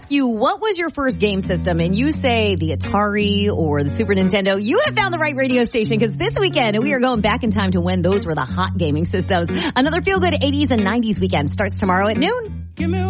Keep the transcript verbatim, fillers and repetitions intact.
ask you, what was your first game system? And you say the Atari or the Super Nintendo, you have found the right radio station, because this weekend we are going back in time to when those were the hot gaming systems. Another feel-good eighties and nineties weekend starts tomorrow at noon. Give me